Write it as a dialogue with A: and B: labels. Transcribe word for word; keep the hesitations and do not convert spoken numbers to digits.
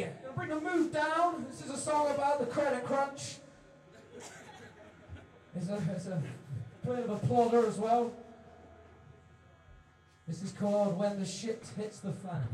A: Okay, gonna bring the mood down. This is a song about the credit crunch. It's a, it's a bit of a plodder as well. This is called When the Shit Hits the Fan.